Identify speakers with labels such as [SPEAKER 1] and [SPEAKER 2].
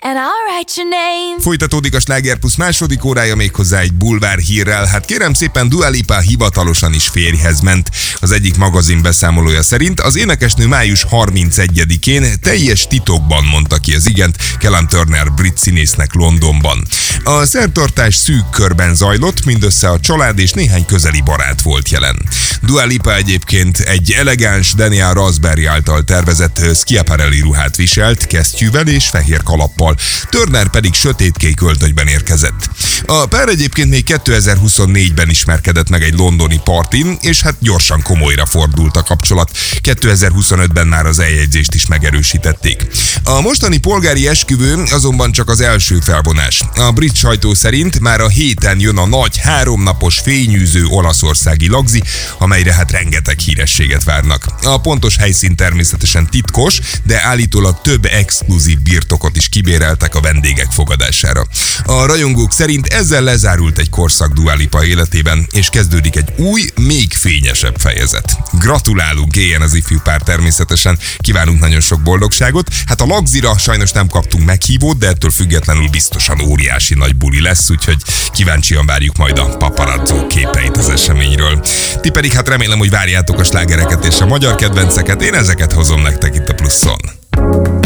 [SPEAKER 1] and I'll write your name.
[SPEAKER 2] Folytatódik a Sláger Plusz második órája, méghozzá egy bulvár hírrel. Hát kérem szépen, Dua Lipa hivatalosan is férjhez ment. Az egyik magazin beszámolója szerint az énekesnő május 31-én teljes titokban mondta ki az igent Callum Turner brit színésznek Londonban. A szertartás szűk körben zajlott, mindössze a család és néhány közeli barát volt jelen. Dua Lipa egyébként egy elegáns Daniel Raspberry által tervezett Schiaparelli ruhát viselt, kesztyűvel és fehér kalappal. Turner pedig sötétkék öltönyben érkezett. A pár egyébként még 2024-ben ismerkedett meg egy londoni partin, és hát gyorsan komolyra fordult a kapcsolat. 2025-ben már az eljegyzést is megerősítették. A mostani polgári esküvő azonban csak az első felvonás. A brit sajtó szerint már a héten jön a nagy 3 napos fényűző olaszországi lagzi, amelyre hát rengeteg hírességet várnak. A pontos helyszín természetesen titkos, de állítólag több exkluzív birtokot is kibéreltek a vendégek fogadására. A rajongók szerint ezzel lezárult egy korszak Dua Lipa életében, és kezdődik egy új, még fényesebb fejezet. Gratulálunk, éljen az ifjú pár természetesen, kívánunk nagyon sok boldogságot. Hát a lagzira sajnos nem kaptunk meghívót, de ettől függetlenül biztosan óriási nagy buli lesz, úgyhogy kíváncsian várjuk majd a paparazzó képeit az eseményről. Ti pedig hát remélem, hogy várjátok a slágereket és a magyar kedvenceket, én ezeket hozom nektek itt a Pluszon.